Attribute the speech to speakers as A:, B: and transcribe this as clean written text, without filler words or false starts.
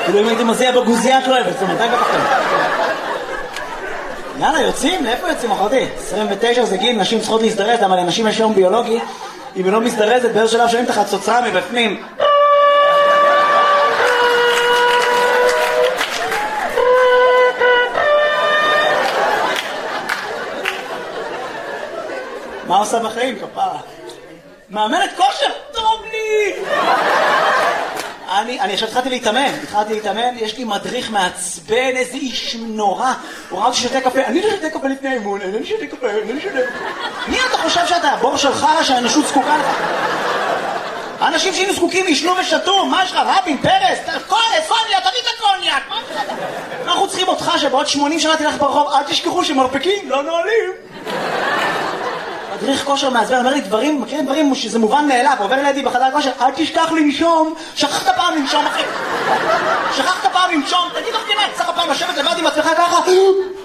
A: כאילו אם הייתי מזיע בגוזייה את לא אוהבת, זאת אומרת, די בפחתם. יאללה, יוצאים? לאיפה יוצאים, אחותי? 29 זה גיל, נשים צריכות להזדרז, אבל לנשים יש יום ביולוגי, אם היא לא מזדרזת, באיזה שלב שומעים את החצוצרה מבפנים. מה עושה בחיים, כפרה? מאמנת כושר? טוב לי! אני עכשיו התחלתי להתאמן, יש לי מדריך מעצבן, איזה איש נורא. הוא ראה אותי שותה קפה, אני לא שותה קפה לפני האימון, אני לא שותה קפה. מי אתה חושב שאתה? הבור של חרא שהאנושות זקוקה לך? האנשים שהיינו זקוקים ישנו ושתו, מה יש לך? רבין, פרס, קוניאק, תביא את הקוניאק. אנחנו צריכים אותך שבעוד 80 שנה תלך ברחוב, אל תשכחו שמרפקים לא נועלים. מדריך כושר מעצבן, אומר לי דברים, מכירים דברים שזה מובן מאליו, עובר לידי בחדר כושר, אל תשכח לנשום, שכחת פעם לנשום אחי, תגיד לך כמעט, צריך הפעם לשבת לבד עם עצמך ככה,